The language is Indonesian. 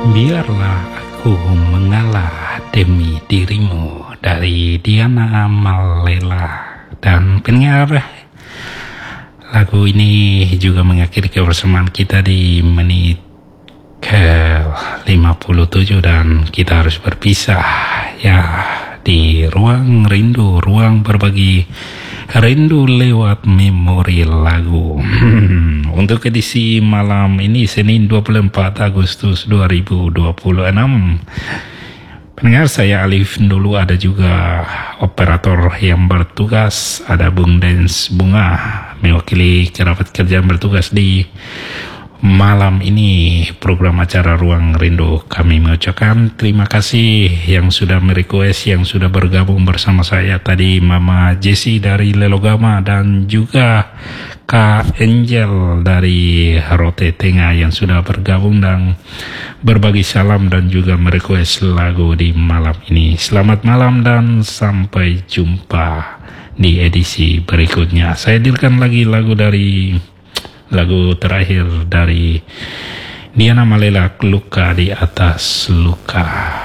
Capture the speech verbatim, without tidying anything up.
Biarlah aku mengalah demi dirimu, dari Diana Malela. Dan pendengar, lagu ini juga mengakhiri kebersamaan kita di menit ke lima puluh tujuh dan kita harus berpisah ya di ruang rindu, ruang berbagi rindu lewat memori lagu. Untuk edisi malam ini Senin dua puluh empat Agustus dua ribu dua puluh enam. Pendengar, saya Alif dulu, ada juga operator yang bertugas, ada Bung Dens Bunga mewakili kerabat kerja yang bertugas di malam ini program acara Ruang Rindu. Kami mengucapkan terima kasih yang sudah merequest, yang sudah bergabung bersama saya tadi, Mama Jessie dari Lelogama dan juga Kak Angel dari Rote Tengah yang sudah bergabung dan berbagi salam dan juga merequest lagu di malam ini. Selamat malam dan sampai jumpa di edisi berikutnya. Saya hadirkan lagi lagu dari lagu terakhir dari Diana Malela, Luka di Atas Luka.